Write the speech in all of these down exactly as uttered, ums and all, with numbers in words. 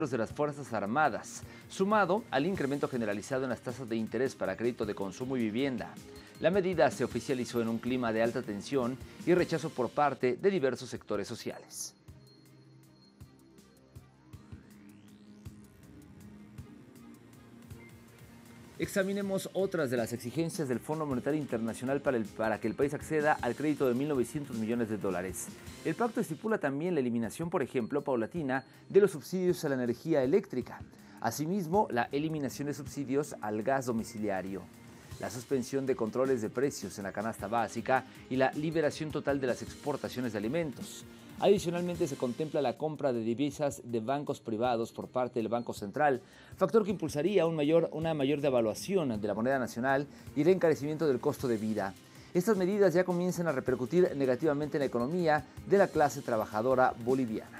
de las Fuerzas Armadas, sumado al incremento generalizado en las tasas de interés para crédito de consumo y vivienda. La medida se oficializó en un clima de alta tensión y rechazo por parte de diversos sectores sociales. Examinemos otras de las exigencias del Fondo Monetario Internacional para, el, para que el país acceda al crédito de mil novecientos millones de dólares. El pacto estipula también la eliminación, por ejemplo, paulatina de los subsidios a la energía eléctrica. Asimismo, la eliminación de subsidios al gas domiciliario, la suspensión de controles de precios en la canasta básica y la liberación total de las exportaciones de alimentos. Adicionalmente, se contempla la compra de divisas de bancos privados por parte del Banco Central, factor que impulsaría un mayor, una mayor devaluación de la moneda nacional y el encarecimiento del costo de vida. Estas medidas ya comienzan a repercutir negativamente en la economía de la clase trabajadora boliviana.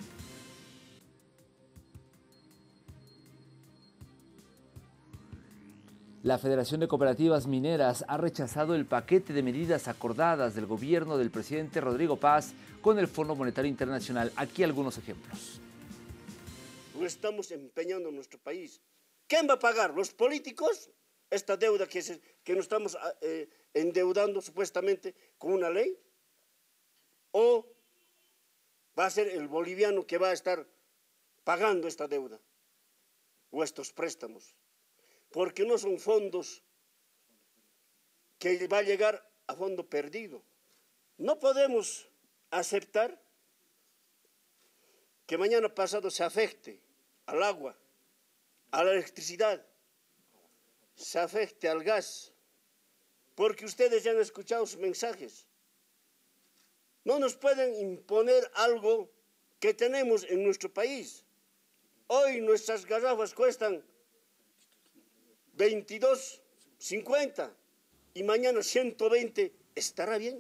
La Federación de Cooperativas Mineras ha rechazado el paquete de medidas acordadas del gobierno del presidente Rodrigo Paz con el Fondo Monetario Internacional. Aquí algunos ejemplos. No estamos empeñando en nuestro país. ¿Quién va a pagar? ¿Los políticos? Esta deuda que, se, que nos estamos eh, endeudando supuestamente con una ley. ¿O va a ser el boliviano que va a estar pagando esta deuda o estos préstamos? Porque no son fondos que va a llegar a fondo perdido. No podemos aceptar que mañana pasado se afecte al agua, a la electricidad, se afecte al gas, porque ustedes ya han escuchado sus mensajes. No nos pueden imponer algo que tenemos en nuestro país. Hoy nuestras garrafas cuestan veintidós cincuenta y mañana ciento veinte, ¿estará bien?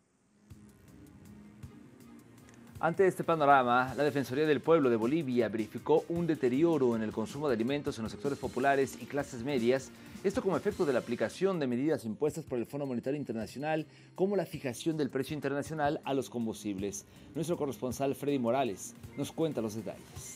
Ante este panorama, la Defensoría del Pueblo de Bolivia verificó un deterioro en el consumo de alimentos en los sectores populares y clases medias, esto como efecto de la aplicación de medidas impuestas por el Fondo Monetario Internacional, como la fijación del precio internacional a los combustibles. Nuestro corresponsal Freddy Morales nos cuenta los detalles.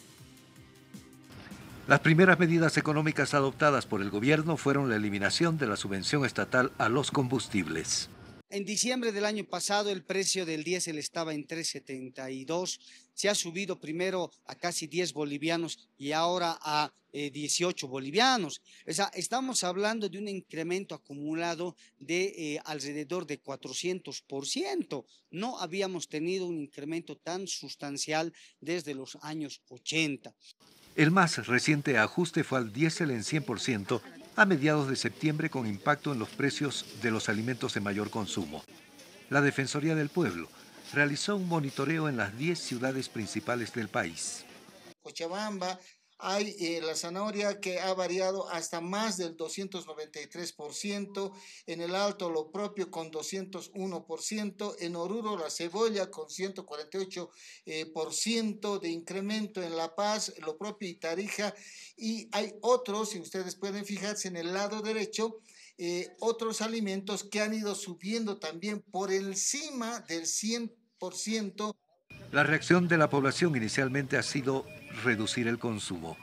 Las primeras medidas económicas adoptadas por el gobierno fueron la eliminación de la subvención estatal a los combustibles. En diciembre del año pasado el precio del diésel estaba en tres setenta y dos, se ha subido primero a casi diez bolivianos y ahora a eh, dieciocho bolivianos. O sea, estamos hablando de un incremento acumulado de eh, alrededor de cuatrocientos por ciento. No habíamos tenido un incremento tan sustancial desde los años ochenta. El más reciente ajuste fue al diésel en cien por ciento a mediados de septiembre con impacto en los precios de los alimentos de mayor consumo. La Defensoría del Pueblo realizó un monitoreo en las diez ciudades principales del país. Cochabamba hay eh, la zanahoria que ha variado hasta más del doscientos noventa y tres por ciento, en el Alto lo propio con doscientos uno por ciento, en Oruro la cebolla con ciento cuarenta y ocho por ciento de incremento, en La Paz lo propio y Tarija, y hay otros, si ustedes pueden fijarse en el lado derecho, eh, otros alimentos que han ido subiendo también por encima del cien por ciento. La reacción de la población inicialmente ha sido reducir el consumo.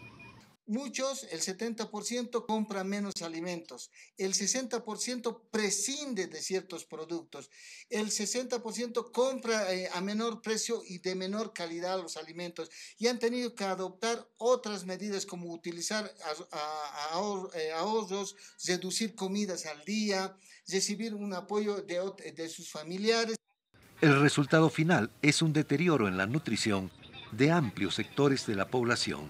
Muchos, el setenta por ciento, compra menos alimentos, el sesenta por ciento prescinde de ciertos productos, el sesenta por ciento compra eh, a menor precio y de menor calidad los alimentos, y han tenido que adoptar otras medidas como utilizar a, a, a ahor, eh, ahorros, reducir comidas al día, recibir un apoyo de, de sus familiares. El resultado final es un deterioro en la nutrición de amplios sectores de la población.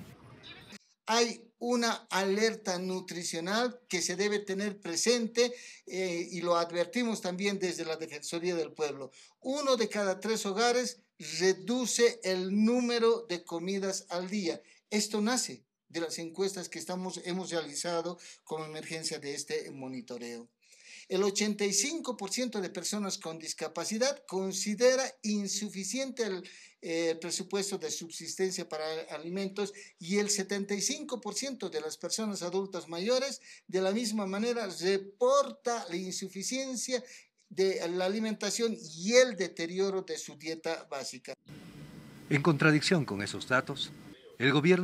Hay una alerta nutricional que se debe tener presente eh, y lo advertimos también desde la Defensoría del Pueblo. Uno de cada tres hogares reduce el número de comidas al día. Esto nace de las encuestas que estamos, hemos realizado como emergencia de este monitoreo. El ochenta y cinco por ciento de personas con discapacidad considera insuficiente el eh, presupuesto de subsistencia para alimentos, y el setenta y cinco por ciento de las personas adultas mayores de la misma manera reporta la insuficiencia de la alimentación y el deterioro de su dieta básica. En contradicción con esos datos, El gobierno